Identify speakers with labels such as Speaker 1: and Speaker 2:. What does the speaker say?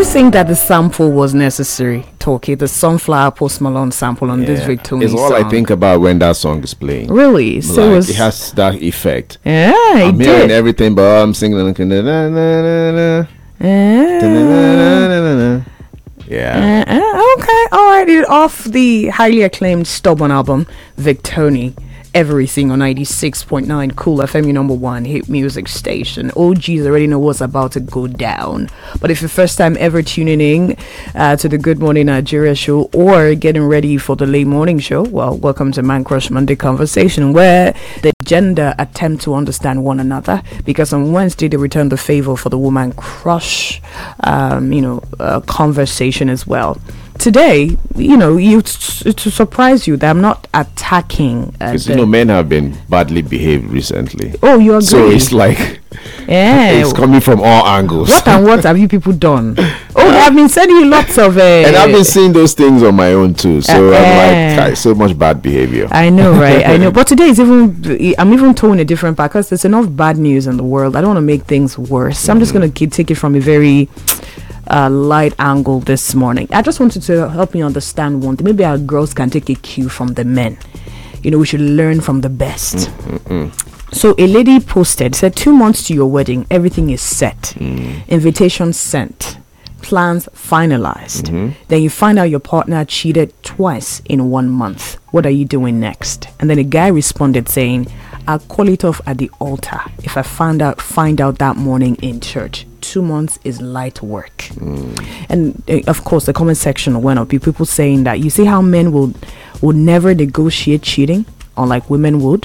Speaker 1: think that the sample was necessary, Talkie? The Sunflower Post Malone sample on this Victoni
Speaker 2: It's all
Speaker 1: song.
Speaker 2: I think about when that song is playing.
Speaker 1: Really? So
Speaker 2: Like, it has that effect.
Speaker 1: Yeah,
Speaker 2: I'm
Speaker 1: it
Speaker 2: hearing
Speaker 1: did.
Speaker 2: everything, but I'm singing. Yeah.
Speaker 1: Okay, all right. Off the highly acclaimed Stubborn album, Victoni. Everything on 96.9 Cool FM, your number one hit music station. OGs already know what's about to go down. But if you're first time ever tuning in to the Good Morning Nigeria show or getting ready for the late morning show, well, welcome to Man Crush Monday Conversation, where the gender attempt to understand one another. Because on Wednesday they return the favor for the woman crush, conversation as well. Today, to surprise you that I'm not attacking.
Speaker 2: Because men have been badly behaved recently.
Speaker 1: Oh, you agree?
Speaker 2: So it's like, it's coming from all angles.
Speaker 1: What have you people done? Oh, they have been sending you lots of.
Speaker 2: And I've been seeing those things on my own too. So I'm like, so much bad behavior.
Speaker 1: I know, right? I know. But today I'm even towing a different path because there's enough bad news in the world. I don't want to make things worse. So I'm just going to take it from a very light angle this morning. I just wanted to help me understand one thing. Maybe our girls can take a cue from the men. We should learn from the best. So a lady posted, said 2 months to your wedding, everything is set, invitation sent, plans finalized. Then you find out your partner cheated twice in 1 month. What are you doing next? And then a guy responded saying, I'll call it off at the altar if I find out that morning in church. 2 months is light work. And of course the comment section went up, people saying that you see how men will never negotiate cheating unlike women would.